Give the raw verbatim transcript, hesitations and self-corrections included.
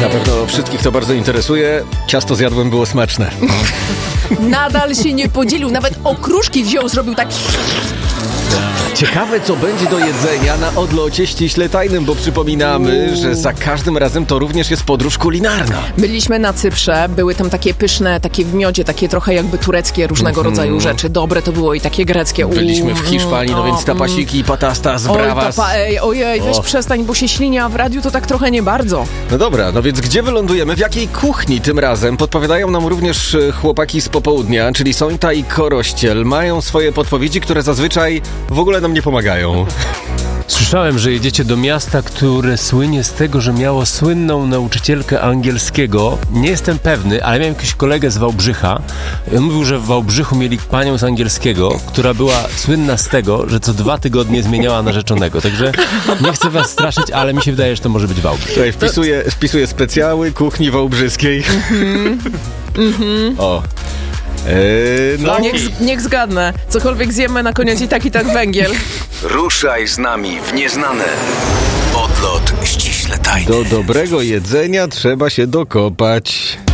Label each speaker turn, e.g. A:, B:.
A: Na pewno wszystkich to bardzo interesuje. Ciasto zjadłem, było smaczne.
B: Nadal się nie podzielił, nawet okruszki wziął, zrobił tak...
A: Ciekawe, co będzie do jedzenia na odlocie ściśle tajnym, bo przypominamy, Uuu. że za każdym razem to również jest podróż kulinarna.
B: Byliśmy na Cyprze, były tam takie pyszne, takie w miodzie, takie trochę jakby tureckie różnego mm. rodzaju rzeczy. Dobre to było i takie greckie.
A: Byliśmy w Hiszpanii, no więc tapasiki, patastas, bravas.
B: Oj, tapa, ej, ojej, weź o. przestań, bo się ślini, a w radiu to tak trochę nie bardzo.
A: No dobra, no więc gdzie wylądujemy? W jakiej kuchni tym razem? Podpowiadają nam również chłopaki z popołudnia, czyli Sońta i Korościel. Mają swoje podpowiedzi, które zazwyczaj w ogóle nam nie pomagają.
C: Słyszałem, że jedziecie do miasta, które słynie z tego, że miało słynną nauczycielkę angielskiego. Nie jestem pewny, ale miałem jakiegoś kolegę z Wałbrzycha. On mówił, że w Wałbrzychu mieli panią z angielskiego, która była słynna z tego, że co dwa tygodnie zmieniała narzeczonego. Także nie chcę was straszyć, ale mi się wydaje, że to może być Wałbrzych.
A: Tutaj wpisuję, wpisuję specjały kuchni wałbrzyskiej.
B: Mhm.
A: O. Eee, no.
B: niech, niech zgadnę. Cokolwiek zjemy, na koniec i tak i tak węgiel.
D: Ruszaj z nami w nieznane. Odlot ściśle tajny.
A: Do dobrego jedzenia trzeba się dokopać.